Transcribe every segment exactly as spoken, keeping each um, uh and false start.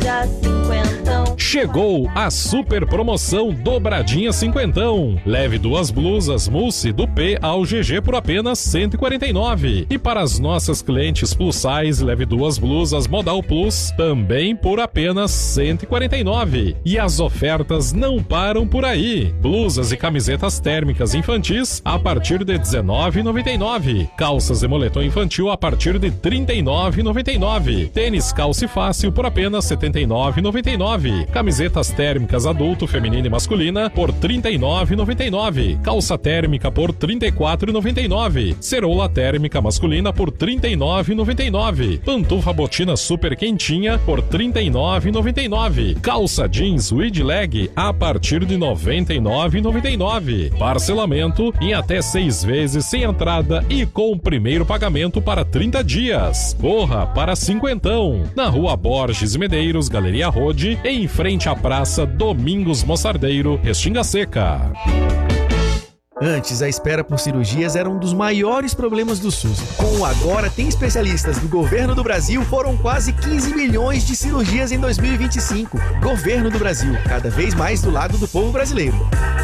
cinquentão. Chegou a super promoção Dobradinha Cinquentão. Leve duas blusas Mulsi do P ao G G por apenas cento e quarenta e nove reais. E para as nossas clientes plus size, leve duas blusas Modal Plus também por apenas cento e quarenta e nove reais. E as ofertas não param por aí. Blusas e camisetas térmicas infantis a partir de dezenove reais e noventa e nove centavos. Calças e moletom infantil a partir de trinta e nove reais e noventa e nove centavos. Tênis Calce Fácil por apenas setenta e nove reais e noventa e nove centavos. Camisetas térmicas adulto, feminina e masculina por trinta e nove reais e noventa e nove centavos. Calça térmica por trinta e quatro reais e noventa e nove centavos. Ceroula térmica masculina por trinta e nove reais e noventa e nove centavos. Pantufa botina super quentinha por trinta e nove reais e noventa e nove centavos. Calça jeans Wide Leg a partir de noventa e nove reais e noventa e nove centavos. Parcelamento em até seis vezes sem entrada e com o primeiro pagamento para trinta dias. Corra para Cinquentão, na Rua Borges Medeiros, Galeria Rode, em frente à Praça Domingos Mostardeiro, Restinga Seca. Antes, a espera por cirurgias era um dos maiores problemas do SUS. Com o Agora Tem Especialistas do Governo do Brasil, foram quase quinze milhões de cirurgias em dois mil e vinte e cinco. Governo do Brasil, cada vez mais do lado do povo brasileiro.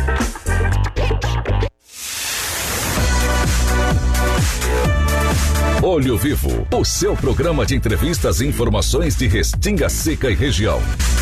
Olho Vivo, o seu programa de entrevistas e informações de Restinga Seca e região.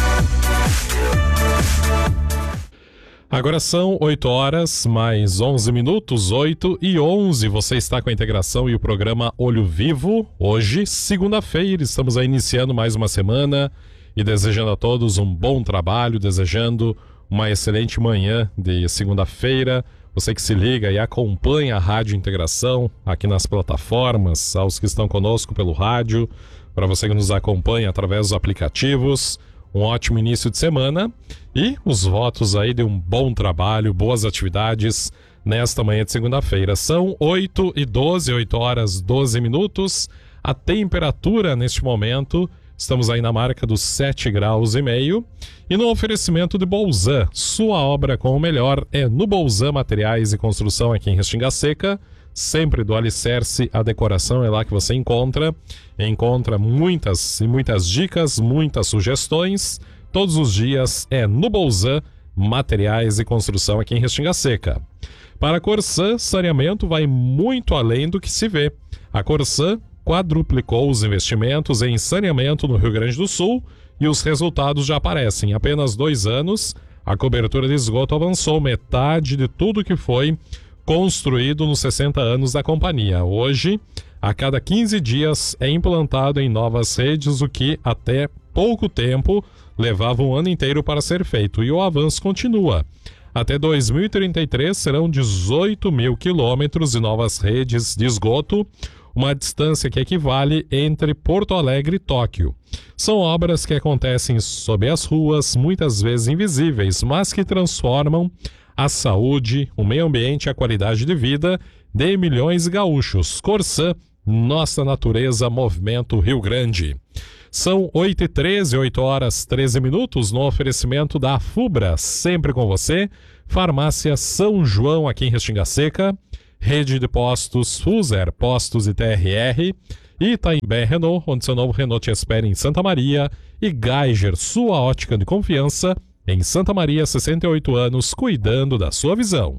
Agora são oito horas, mais onze minutos, oito e onze. Você está com a integração e o programa Olho Vivo. Hoje, segunda-feira, estamos aí iniciando mais uma semana e desejando a todos um bom trabalho, desejando uma excelente manhã de segunda-feira. Você que se liga e acompanha a Rádio Integração aqui nas plataformas, aos que estão conosco pelo rádio, para você que nos acompanha através dos aplicativos, um ótimo início de semana e os votos aí de um bom trabalho, boas atividades nesta manhã de segunda-feira. São oito e doze, oito horas doze minutos. A temperatura neste momento, estamos aí na marca dos sete graus e meio. E no oferecimento de Bolzan, sua obra com o melhor é no Bolzan Materiais e Construção aqui em Restinga Seca. Sempre do alicerce à decoração, é lá que você encontra. Encontra muitas e muitas dicas, muitas sugestões. Todos os dias é no Bolzan Materiais e Construção aqui em Restinga Seca. Para a Corsan, saneamento vai muito além do que se vê. A Corsan quadruplicou os investimentos em saneamento no Rio Grande do Sul e os resultados já aparecem. Em apenas dois anos, a cobertura de esgoto avançou metade de tudo que foi construído nos sessenta anos da companhia. Hoje, a cada quinze dias é implantado em novas redes, o que até pouco tempo levava um ano inteiro para ser feito. E o avanço continua. Até dois mil e trinta e três serão dezoito mil quilômetros de novas redes de esgoto, uma distância que equivale entre Porto Alegre e Tóquio. São obras que acontecem sob as ruas, muitas vezes invisíveis, mas que transformam a saúde, o meio ambiente e a qualidade de vida de milhões de gaúchos. Corsan, nossa natureza, movimento Rio Grande. São oito e treze, oito horas treze minutos, no oferecimento da Afubra, sempre com você. Farmácia São João, aqui em Restinga Seca. Rede de postos Fuser, postos e T R R. Itaimbé Renault, onde seu novo Renault te espera em Santa Maria. E Geiger, sua ótica de confiança, em Santa Maria, sessenta e oito anos, cuidando da sua visão.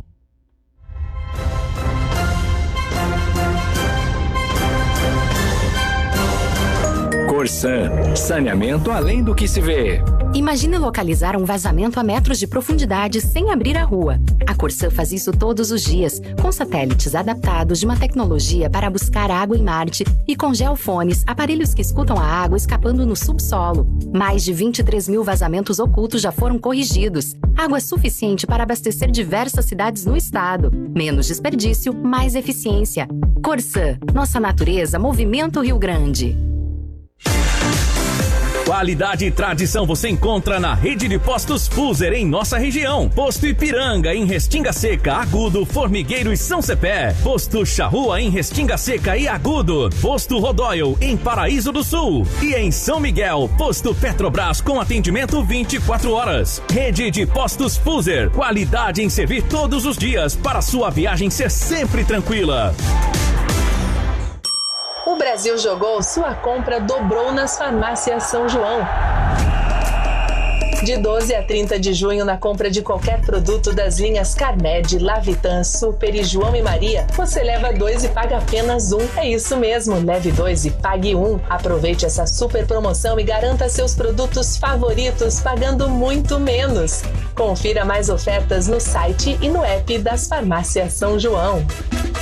Corsan, saneamento além do que se vê. Imagine localizar um vazamento a metros de profundidade sem abrir a rua. A Corsan faz isso todos os dias, com satélites adaptados de uma tecnologia para buscar água em Marte e com geofones, aparelhos que escutam a água escapando no subsolo. Mais de vinte e três mil vazamentos ocultos já foram corrigidos. Água suficiente para abastecer diversas cidades no estado. Menos desperdício, mais eficiência. Corsan, nossa natureza, movimento Rio Grande. Qualidade e tradição você encontra na rede de postos Fuser em nossa região. Posto Ipiranga em Restinga Seca, Agudo, Formigueiro e São Cepé. Posto Charrua em Restinga Seca e Agudo. Posto Rodóio em Paraíso do Sul. E em São Miguel, Posto Petrobras com atendimento vinte e quatro horas. Rede de postos Fuser. Qualidade em servir todos os dias para sua viagem ser sempre tranquila. O Brasil Jogou, sua compra dobrou nas farmácias São João. De doze a trinta de junho, na compra de qualquer produto das linhas Carmed, Lavitan, Super e João e Maria, você leva dois e paga apenas um. É isso mesmo, leve dois e pague um. Aproveite essa super promoção e garanta seus produtos favoritos pagando muito menos. Confira mais ofertas no site e no app das Farmácias São João.